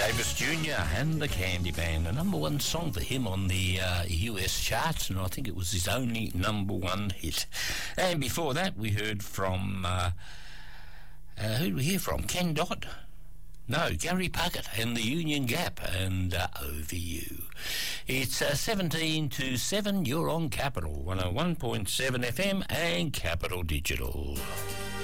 Davis Jr. and the Candy Band, a number one song for him on the US charts, and I think it was his only number one hit. And before that, we heard from, who did we hear from? Ken Dodd? No, Gary Puckett and the Union Gap and Over You. It's 17 to 7, you're on Capital 101.7 FM and Capital Digital.